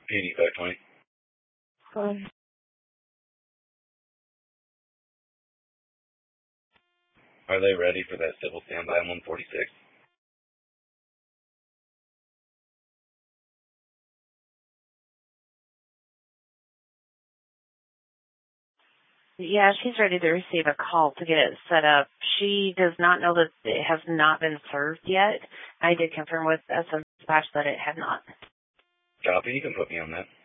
PD 520. Are they ready for that civil standby on 146? Yeah, she's ready to receive a call to get it set up. She does not know that it has not been served yet. I did confirm with SM Dispatch that it had not. Copy, you can put me on that.